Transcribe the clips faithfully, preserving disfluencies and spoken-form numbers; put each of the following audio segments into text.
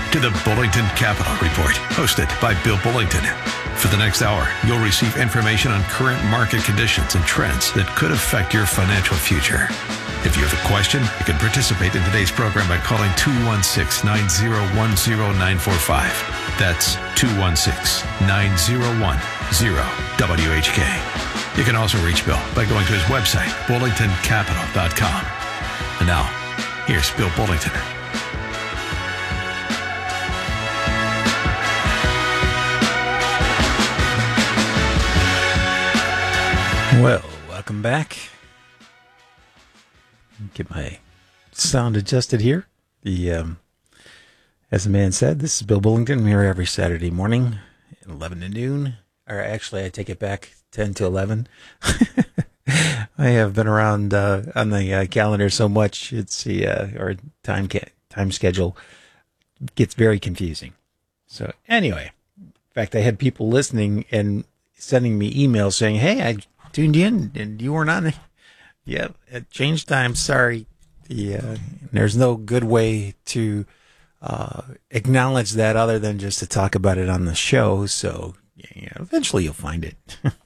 to the Bullington Capital Report, hosted by Bill Bullington. For the next hour, you'll receive information on current market conditions and trends that could affect your financial future. If you have a question, you can participate in today's program by calling two one six, nine zero one, zero nine four five. That's two one six, nine zero one, zero W H K. You can also reach Bill by going to his website, bullington capital dot com. And now, here's Bill Bullington. Well, welcome back. Get my sound adjusted here. The um, as the man said, this is Bill Bullington. I'm here every Saturday morning, eleven to noon. Or actually, I take it back, ten to eleven. I have been around uh, on the uh, calendar so much, it's the uh, or time ca- time schedule gets very confusing. So anyway, in fact, I had people listening and sending me emails saying, "Hey, I tuned in and you weren't on it." Yep, at change time. Sorry, the uh, there's no good way to uh, acknowledge that other than just to talk about it on the show. So yeah, eventually you'll find it.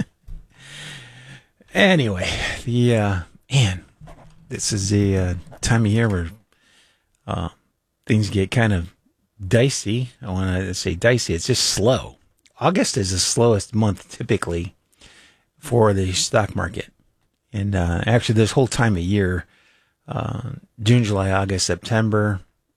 Anyway, the uh, man, this is the uh, time of year where uh, things get kind of dicey. I want to say dicey. It's just slow. August is the slowest month typically for the stock market. And uh, actually, this whole time of year, uh, June, July, August, September,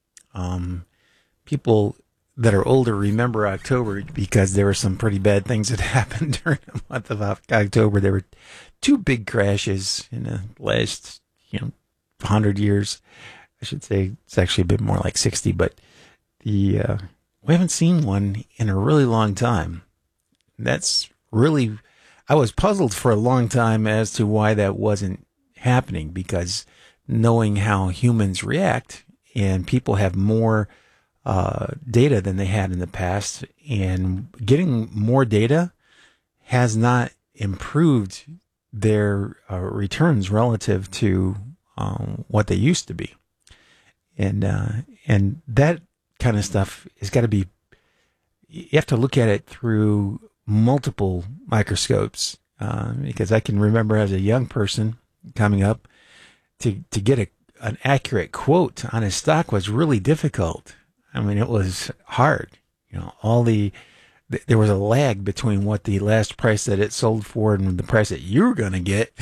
um, people that are older remember October because there were some pretty bad things that happened during the month of October. There were two big crashes in the last, you know, one hundred years. I should say it's actually a bit more like sixty, but the uh, we haven't seen one in a really long time. That's really... I was puzzled for a long time as to why that wasn't happening, because knowing how humans react, and people have more uh, data than they had in the past, and getting more data has not improved their uh, returns relative to um, what they used to be. And, uh, and that kind of stuff has got to be, you have to look at it through multiple microscopes, uh, because I can remember as a young person coming up to to get a, an accurate quote on a stock was really difficult. I mean, it was hard. You know, all the th- there was a lag between what the last price that it sold for and the price that you were going to get.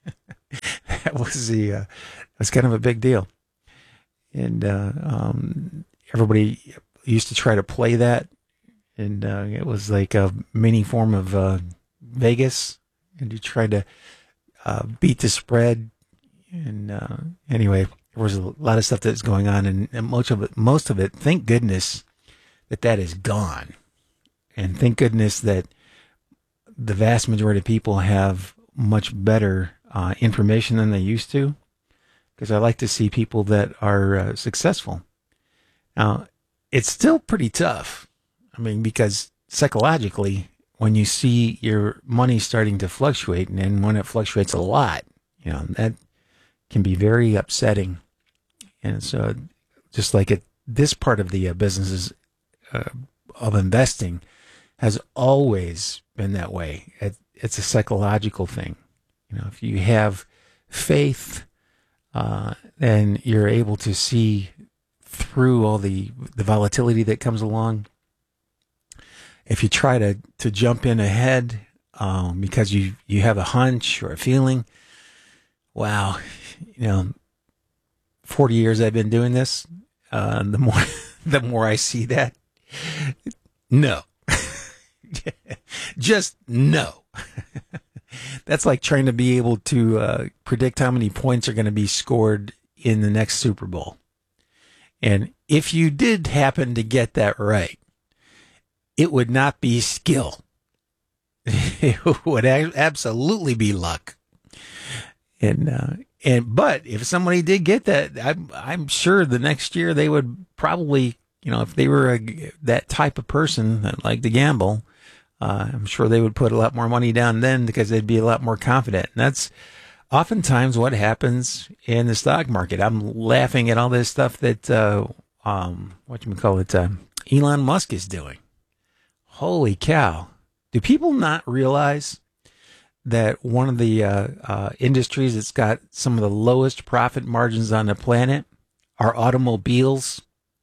That was the uh, was kind of a big deal, and uh, um, everybody used to try to play that. And uh, it was like a mini form of uh, Vegas, and you tried to uh, beat the spread. And uh, anyway, there was a lot of stuff that was going on, and, and most of it, most of it, thank goodness that that is gone, and thank goodness that the vast majority of people have much better uh, information than they used to. Because I like to see people that are uh, successful. Now, it's still pretty tough. I mean, because psychologically, when you see your money starting to fluctuate, and then when it fluctuates a lot, you know, that can be very upsetting. And so just like it, this part of the uh, businesses uh, of investing has always been that way. It, it's a psychological thing. You know, if you have faith, uh, then you're able to see through all the, the volatility that comes along. If you try to, to jump in ahead um, because you, you have a hunch or a feeling, wow, you know, forty years I've been doing this, uh, the more the more I see that, no. Just no. That's like trying to be able to uh, predict how many points are going to be scored in the next Super Bowl. And if you did happen to get that right, it would not be skill. It would absolutely be luck. And uh, and but if somebody did get that, I'm I'm sure the next year they would probably, you know, if they were a, that type of person that liked to gamble, uh, I'm sure they would put a lot more money down then because they'd be a lot more confident. And that's oftentimes what happens in the stock market. I'm laughing at all this stuff that uh, um, what you call it. Uh, Elon Musk is doing. Holy cow. Do people not realize that one of the uh, uh, industries that's got some of the lowest profit margins on the planet are automobiles?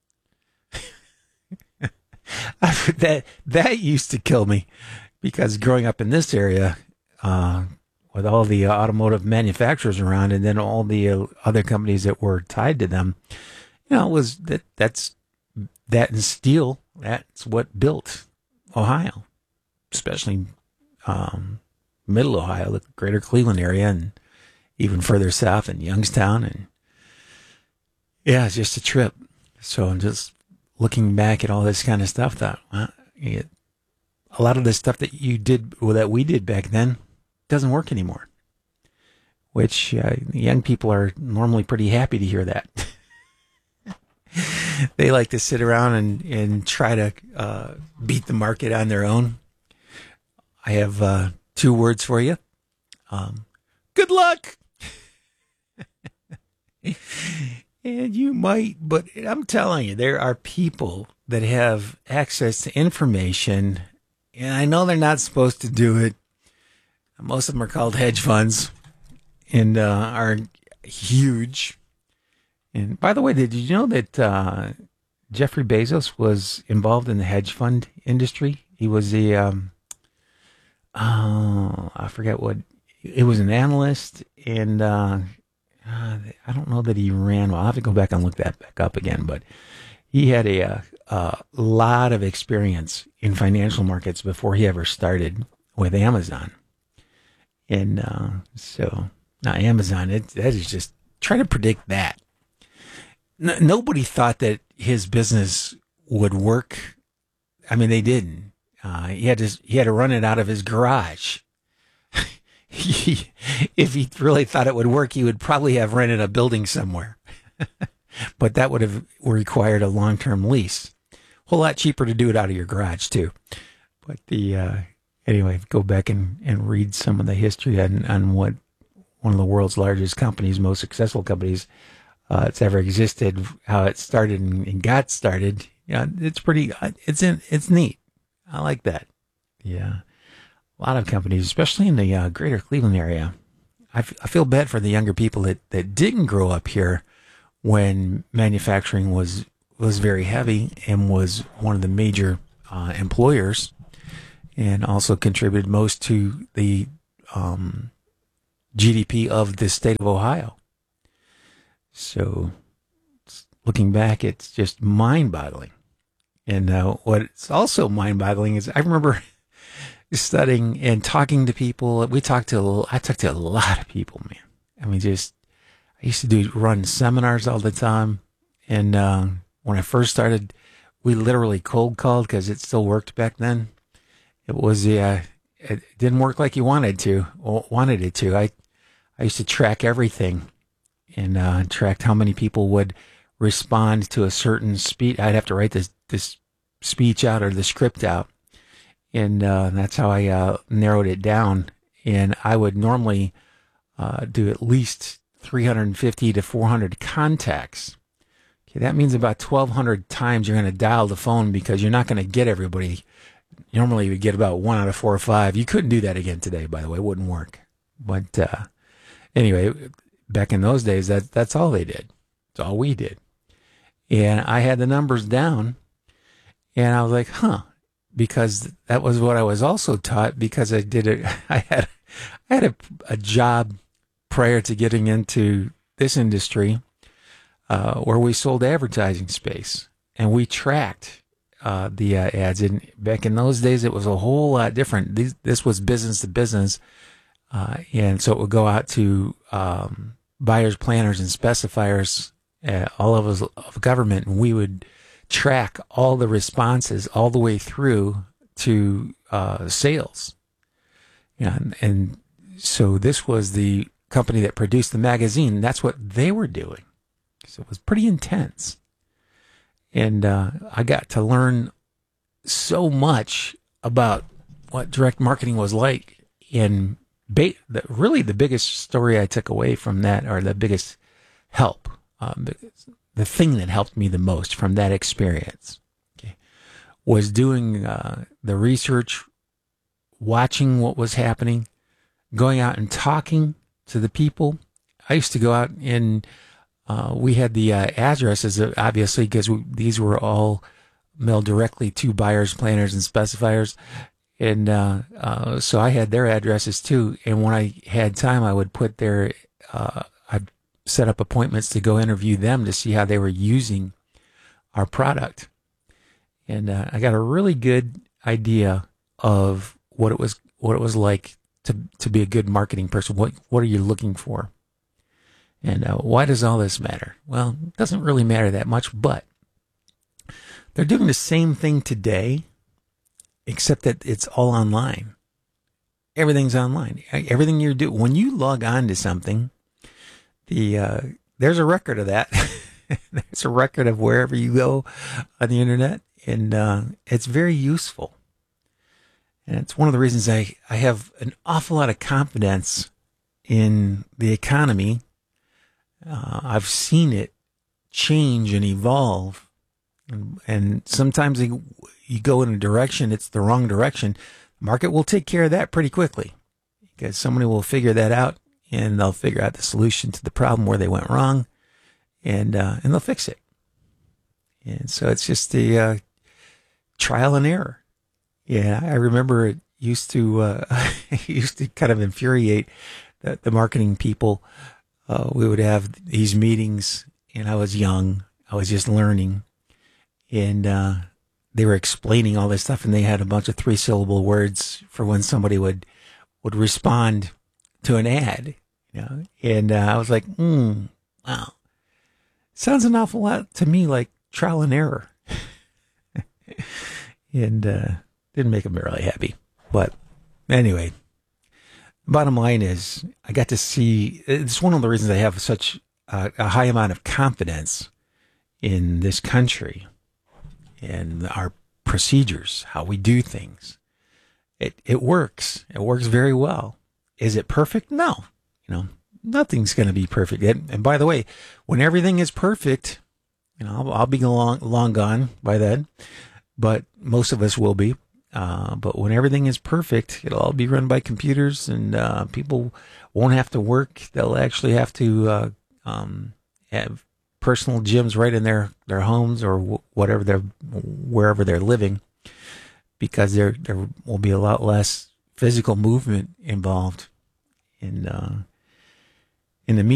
that that used to kill me, because growing up in this area, uh, with all the automotive manufacturers around, and then all the uh, other companies that were tied to them, you know, it was that that's that and steel. That's what built Ohio, especially um, Middle Ohio, the greater Cleveland area, and even further south in Youngstown. And yeah, it's just a trip. So I'm just looking back at all this kind of stuff. Thought, well, it, a lot of the stuff that you did, well, that we did back then, doesn't work anymore. Which uh, young people are normally pretty happy to hear that. They like to sit around and, and try to uh, beat the market on their own. I have uh, two words for you. Um, good luck! And you might, but I'm telling you, there are people that have access to information, and I know they're not supposed to do it. Most of them are called hedge funds, and uh, are huge. And by the way, did you know that uh, Jeffrey Bezos was involved in the hedge fund industry? He was the, um, oh, I forget what, it was an analyst, and uh, uh, I don't know that he ran. Well, I'll have to go back and look that back up again, but he had a, a, a lot of experience in financial markets before he ever started with Amazon. And uh, so now Amazon, it, that is just, try to predict that. No, nobody thought that his business would work. I mean, they didn't. Uh, he had to he had to run it out of his garage. he, if he really thought it would work, he would probably have rented a building somewhere. But that would have required a long-term lease. A whole lot cheaper to do it out of your garage too. But the uh, anyway, go back and, and read some of the history on, on what one of the world's largest companies, most successful companies uh, it's ever existed, how it started and, and got started. Yeah, it's pretty. It's in. It's neat. I like that. Yeah, a lot of companies, especially in the uh, greater Cleveland area. I, f- I feel bad for the younger people that, that didn't grow up here when manufacturing was was very heavy and was one of the major uh, employers, and also contributed most to the um, G D P of the state of Ohio. So, looking back, it's just mind-boggling. And uh, what's also mind-boggling is I remember studying and talking to people. We talked to I talked to a lot of people, man. I mean, just I used to do run seminars all the time, and uh, when I first started, we literally cold called because it still worked back then. It was uh, it didn't work like you wanted to wanted it to. I I used to track everything and uh, tracked how many people would respond to a certain speech. I'd have to write this this speech out or the script out, and uh, that's how I uh, narrowed it down. And I would normally uh, do at least three hundred fifty to four hundred contacts. Okay, that means about twelve hundred times you're going to dial the phone because you're not going to get everybody. Normally you would get about one out of four or five. You couldn't do that again today, by the way. It wouldn't work. But uh, anyway, back in those days, that that's all they did. That's all we did. And I had the numbers down, and I was like, huh, because that was what I was also taught, because I did it. I had, I had a, a job prior to getting into this industry uh, where we sold advertising space, and we tracked uh, the uh, ads. And back in those days, it was a whole lot different. These, this was business to business, uh, and so it would go out to um, buyers, planners, and specifiers, uh, all of us of government, and we would track all the responses all the way through to uh, sales. Yeah, and, and so this was the company that produced the magazine. That's what they were doing. So it was pretty intense. And uh, I got to learn so much about what direct marketing was like. And ba- the, really the biggest story I took away from that, or the biggest help, um, the thing that helped me the most from that experience, okay, was doing uh, the research, watching what was happening, going out and talking to the people. I used to go out and uh, we had the uh, addresses, uh, obviously, because these were all mailed directly to buyers, planners, and specifiers. And uh, uh, so I had their addresses too. And when I had time, I would put their, uh, I'd set up appointments to go interview them to see how they were using our product. And uh, I got a really good idea of what it was, what it was like to to be a good marketing person. What what are you looking for? And uh, why does all this matter? Well, it doesn't really matter that much, but they're doing the same thing today, except that it's all online. Everything's online. Everything you do, when you log on to something, the uh, there's a record of that. There's a record of wherever you go on the internet, and uh, it's very useful. And it's one of the reasons I, I have an awful lot of confidence in the economy. Uh, I've seen it change and evolve. And, and sometimes you, you go in a direction, it's the wrong direction. The market will take care of that pretty quickly because somebody will figure that out and they'll figure out the solution to the problem where they went wrong, and uh, and they'll fix it. And so it's just the uh, trial and error. Yeah, I remember it used to uh, it used to kind of infuriate the, the marketing people. Uh, we would have these meetings, and I was young. I was just learning, and uh, they were explaining all this stuff, and they had a bunch of three-syllable words for when somebody would would respond to an ad, you know. And uh, I was like, hmm, wow, sounds an awful lot to me like trial and error, and uh, didn't make them really happy. But anyway. Bottom line is, I got to see, it's one of the reasons I have such a, a high amount of confidence in this country and our procedures, how we do things. It it works. It works very well. Is it perfect? No. You know, nothing's going to be perfect. And, and by the way, when everything is perfect, you know, I'll, I'll be long, long gone by then, but most of us will be. Uh, but when everything is perfect, it'll all be run by computers, and uh, people won't have to work. They'll actually have to uh, um, have personal gyms right in their, their homes or w- whatever they're wherever they're living, because there there will be a lot less physical movement involved in uh, in the meantime.